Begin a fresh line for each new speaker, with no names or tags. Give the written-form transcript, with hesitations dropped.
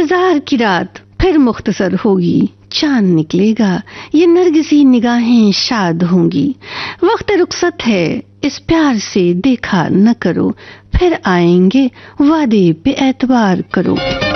इंतजार की रात फिर मुख्तसर होगी, चांद निकलेगा, ये नरगिसी निगाहें शाद होंगी। वक्त रुखसत है, इस प्यार से देखा न करो, फिर आएंगे वादे पे एतबार करो।